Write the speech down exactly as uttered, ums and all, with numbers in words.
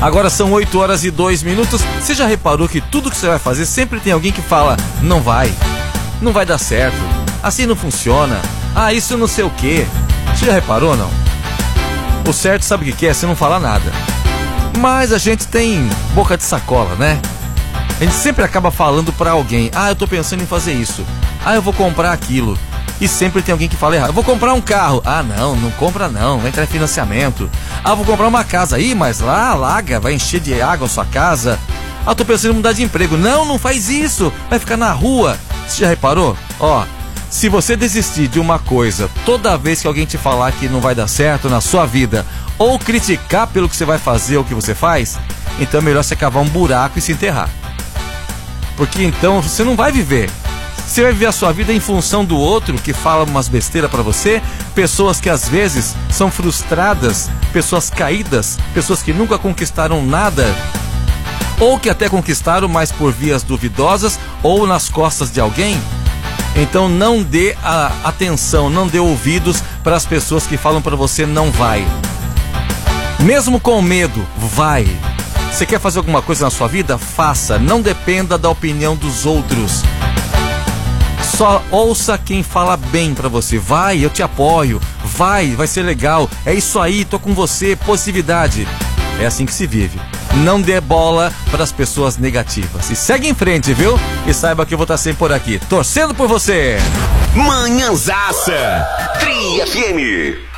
Agora são oito horas e dois minutos. Você já reparou que tudo que você vai fazer sempre tem alguém que fala: não vai, não vai dar certo, assim não funciona, ah, isso não sei o que. Você já reparou, não? O certo, sabe o que é? Você não fala nada. Mas a gente tem boca de sacola, né? A gente sempre acaba falando pra alguém: ah, eu tô pensando em fazer isso, ah, eu vou comprar aquilo. E sempre tem alguém que fala errado. Eu vou comprar um carro. Ah, não, não compra não, vai entrar em financiamento. Ah, vou comprar uma casa. Ih, mas lá alaga, vai encher de água a sua casa. Ah, tô pensando em mudar de emprego. Não, não faz isso, vai ficar na rua. Você já reparou? Ó, se você desistir de uma coisa toda vez que alguém te falar que não vai dar certo na sua vida, ou criticar pelo que você vai fazer ou que você faz, então é melhor você cavar um buraco e se enterrar. Porque então você não vai viver. Você vai viver a sua vida em função do outro que fala umas besteiras pra você, pessoas que às vezes são frustradas, pessoas caídas, pessoas que nunca conquistaram nada, ou que até conquistaram, mas por vias duvidosas ou nas costas de alguém. Então não dê a atenção, não dê ouvidos para as pessoas que falam pra você não vai. Mesmo com medo, vai. Você quer fazer alguma coisa na sua vida? Faça, não dependa da opinião dos outros. Só ouça quem fala bem pra você. Vai, eu te apoio. Vai, vai ser legal. É isso aí, tô com você. Positividade. É assim que se vive. Não dê bola para as pessoas negativas. E segue em frente, viu? E saiba que eu vou estar sempre por aqui, torcendo por você. Manhãzaça. Tri F M.